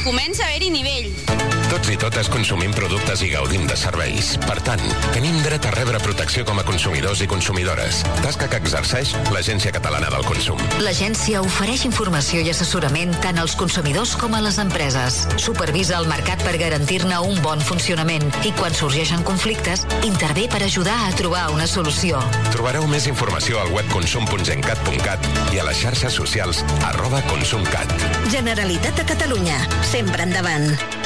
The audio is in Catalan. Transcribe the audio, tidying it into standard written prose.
comença a haver-hi nivell. Tots i totes consumim productes i gaudim de serveis. Per tant, tenim dret a rebre protecció com a consumidors i consumidores. Tasca que exerceix l'Agència Catalana del Consum. L'agència ofereix informació i assessorament tant als consumidors com a les empreses. Supervisa el mercat per garantir-ne un bon funcionament i quan sorgeixen conflictes, intervé per ajudar a trobar una solució. Trobareu més informació al web consum.gencat.cat i a les xarxes socials @consumcat. Generalitat de Catalunya. Sempre endavant.